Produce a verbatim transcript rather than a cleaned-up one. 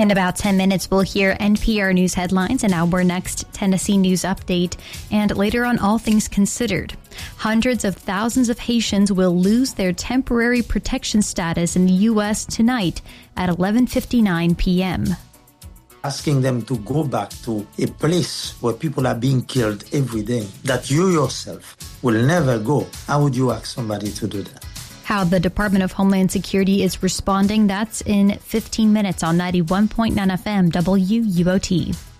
In about ten minutes, we'll hear N P R News headlines and our next Tennessee News Update. And later on, All Things Considered. Hundreds of thousands of Haitians will lose their temporary protection status in the U S tonight at eleven fifty-nine p.m. Asking them to go back to a place where people are being killed every day, that you yourself will never go. How would you ask somebody to do that? How the Department of Homeland Security is responding, that's in fifteen minutes on ninety-one point nine F M W U O T.